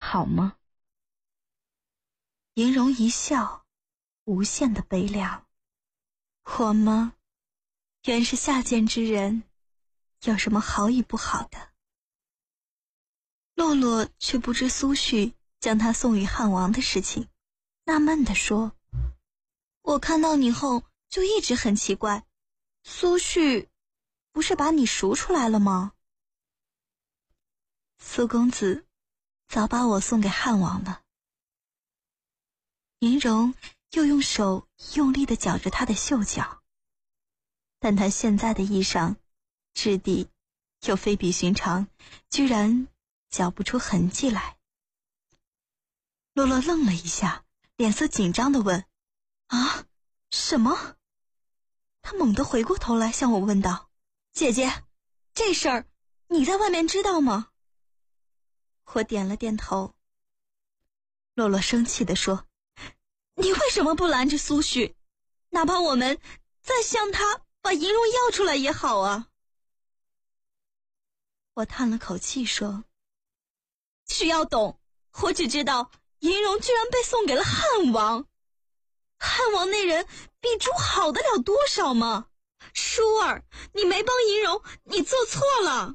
好吗？ 银容一笑，无限的悲凉。我吗？原是下贱之人，有什么好与不好的？洛洛却不知苏旭将他送与汉王的事情，纳闷地说：我看到你后就一直很奇怪，苏旭不是把你赎出来了吗？苏公子早把我送给汉王了。银容又用手用力地绞着他的袖角，但他现在的衣裳质地又非比寻常，居然绞不出痕迹来。洛洛愣了一下，脸色紧张地问：啊，什么？他猛地回过头来向我问道：姐姐，这事儿你在外面知道吗？我点了点头。洛洛生气地说：你为什么不拦着苏旭？哪怕我们再向他把银容要出来也好啊。我叹了口气说：需要懂，我只知道银容居然被送给了汉王。汉王那人比猪好得了多少吗？舒儿，你没帮银容，你做错了。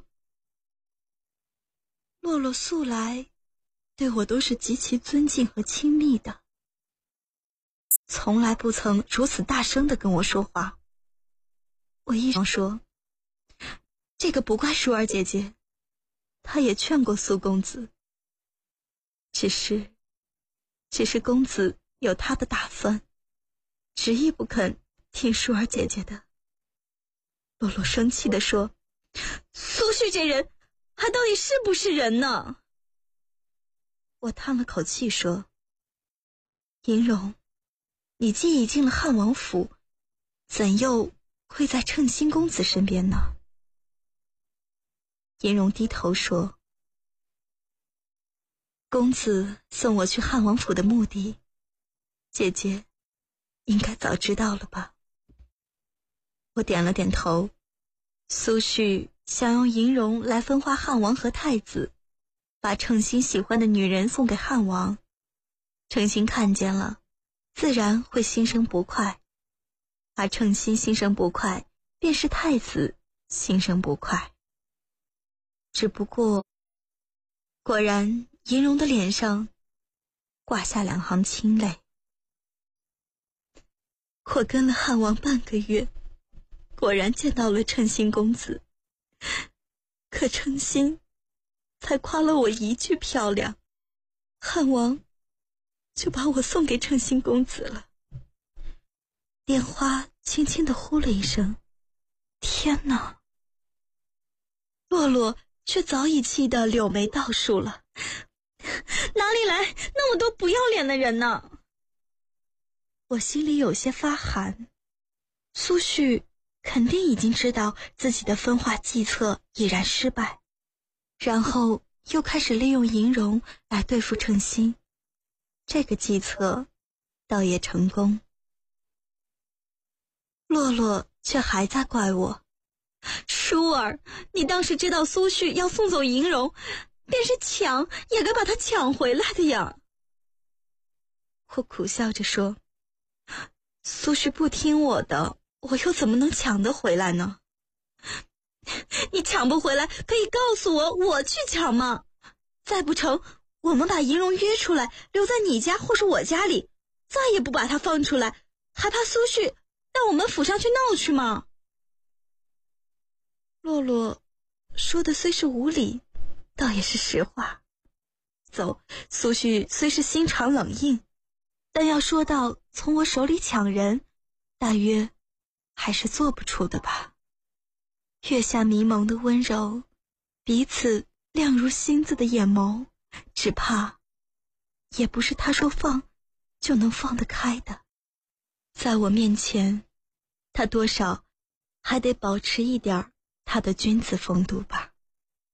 洛洛素来对我都是极其尊敬和亲密的，从来不曾如此大声地跟我说话。我一直说，这个不怪舒儿姐姐，她也劝过苏公子，只是公子有他的打算，执意不肯听舒儿姐姐的。洛洛生气地说：苏旭这人还到底是不是人呢？我叹了口气说：银容，你既已进了汉王府，怎又会在称心公子身边呢？银容低头说：公子送我去汉王府的目的，姐姐应该早知道了吧？我点了点头。苏旭想用银容来分化汉王和太子，把称心喜欢的女人送给汉王。称心看见了，自然会心生不快，而称心心生不快，便是太子心生不快。只不过，果然银容的脸上挂下2行清泪。我跟了汉王半个月，果然见到了称心公子，可称心才夸了我一句漂亮，汉王就把我送给称心公子了。莲花轻轻地呼了一声，天哪！洛洛却早已气得柳眉倒竖了，哪里来那么多不要脸的人呢？我心里有些发寒，苏旭肯定已经知道自己的分化计策已然失败，然后又开始利用银容来对付称心，这个计策倒也成功。洛洛却还在怪我：舒儿，你当时知道苏旭要送走银容，便是抢也该把他抢回来的呀。我苦笑着说：苏旭不听我的，我又怎么能抢得回来呢？你抢不回来可以告诉我，我去抢吗？再不成，我们把银容约出来，留在你家或是我家里，再也不把他放出来，还怕苏旭到我们府上去闹去吗？洛洛说的虽是无理，倒也是实话。苏旭虽是心肠冷硬，但要说到从我手里抢人，大约还是做不出的吧。月下迷蒙的温柔，彼此亮如星子的眼眸，只怕也不是他说放就能放得开的。在我面前，他多少还得保持一点他的君子风度吧。